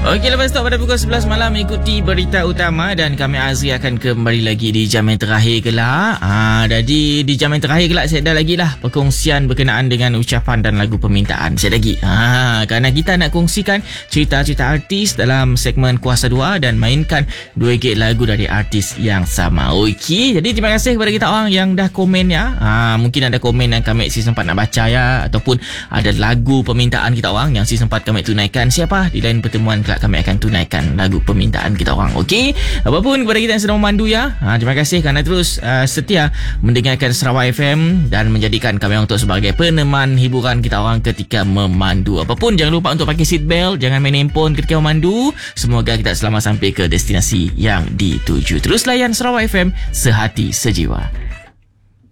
Okey, lepas tu pada pukul 11 malam ikuti berita utama dan kami Azri akan kembali lagi di jam yang terakhir kelak. Jadi di jam yang terakhir kelak saya ada lagi lah perkongsian berkenaan dengan ucapan dan lagu permintaan. Saya lagi. Kerana kita nak kongsikan cerita-cerita artis dalam segmen Kuasa 2 dan mainkan 2 gig lagu dari artis yang sama. Okey, jadi terima kasih kepada kita orang yang dah komen ya. Mungkin ada komen yang kami sempat nak baca ya, ataupun ada lagu permintaan kita orang yang sempat kami tunaikan. Siapa di lain pertemuan kelak kami akan tunaikan lagu permintaan kita orang. Okey, apapun kepada kita yang sedang memandu ya, terima kasih kerana terus setia mendengarkan Sarawak FM dan menjadikan kami untuk sebagai peneman hiburan kita orang ketika memandu. Apapun jangan lupa untuk pakai seat belt, jangan main handphone ketika memandu. Semoga kita selamat sampai ke destinasi yang dituju. Terus layan Sarawak FM, sehati sejiwa.